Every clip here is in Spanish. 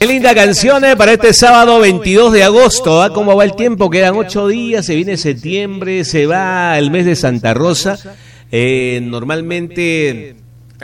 Qué linda canción para este sábado 22 de agosto. ¿Ah? ¿Cómo va el tiempo? Quedan 8 días, se viene septiembre, se va el mes de Santa Rosa. Normalmente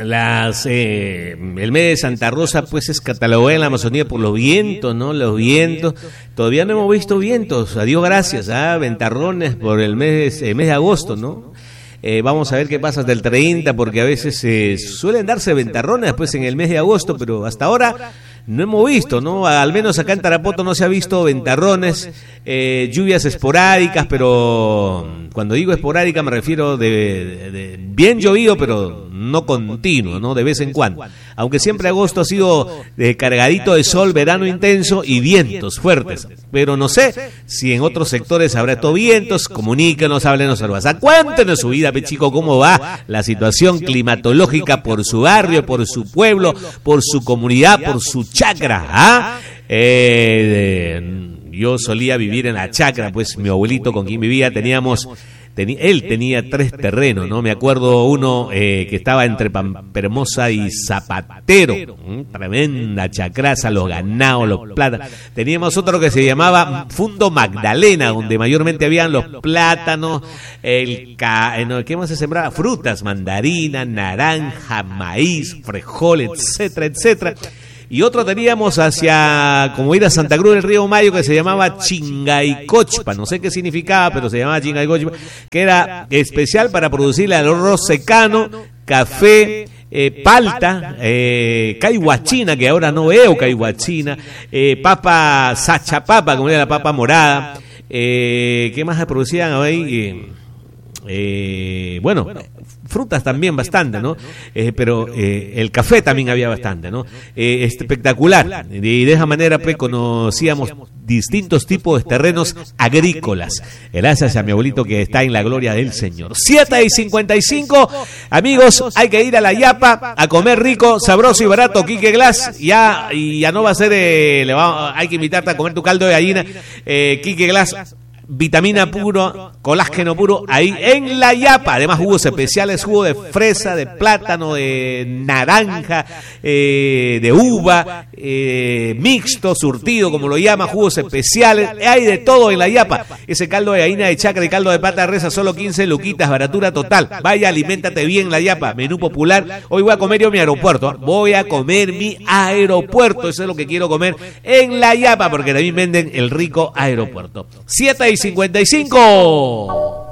el mes de Santa Rosa pues es catalogado en la Amazonía por los vientos, ¿no? Los vientos. Todavía no hemos visto vientos, a Dios gracias, ventarrones por el mes de agosto, ¿no? Vamos a ver qué pasa hasta el 30, porque a veces suelen darse ventarrones después en el mes de agosto, pero hasta ahora no hemos visto, ¿no? Al menos acá en Tarapoto no se ha visto ventarrones, lluvias esporádicas, pero cuando digo esporádica me refiero de bien llovido, pero no continuo, ¿no? De vez en cuando. Aunque siempre agosto ha sido cargadito de sol, verano intenso y vientos fuertes. Pero no sé si en otros sectores habrá estos vientos. Comuníquenos, háblenos al WhatsApp. Cuéntenos su vida, chico, cómo va la situación climatológica por su barrio, por su pueblo, por su comunidad, por su chacra. Yo solía vivir en la chacra, pues mi abuelito con quien vivía él tenía 3 terrenos, ¿no? Me acuerdo uno que estaba entre Pampermosa y Zapatero, tremenda chacraza, los ganados, los plátanos. Teníamos otro que se llamaba Fundo Magdalena, donde mayormente habían los plátanos, ¿qué más se sembraba? Frutas, mandarina, naranja, maíz, frijol, etcétera, etcétera. Y otro teníamos como ir a Santa Cruz del Río Mayo, que se llamaba Chingaycochpa, no sé qué significaba, pero se llamaba Chingaycochpa, que era especial para producir el arroz secano, café, palta, caihuachina, que ahora no veo caihuachina, papa sachapapa, como era la papa morada, ¿qué más producían ahí? Bueno, frutas también bastante, ¿no? Pero el café también había bastante, ¿no? Espectacular. Y de esa manera pues conocíamos distintos tipos de terrenos agrícolas. Gracias a mi abuelito que está en la gloria del Señor. 7:55, amigos, hay que ir a la Yapa a comer rico, sabroso y barato. Quique Glass, ya no va a ser, hay que invitarte a comer tu caldo de gallina. Quique Glass, vitamina puro, colágeno puro, ahí en la Yapa. Además, jugos especiales, jugo de fresa, de plátano, de naranja, de uva, mixto, surtido, como lo llama, jugos especiales. Hay de todo en la Yapa. Ese caldo de gallina de chacra y caldo de pata de res a solo 15 luquitas, baratura total. Vaya, aliméntate bien en la Yapa. Menú popular. Hoy voy a comer yo mi aeropuerto. Voy a comer mi aeropuerto. Eso es lo que quiero comer en la Yapa, porque también venden el rico aeropuerto. 7:55.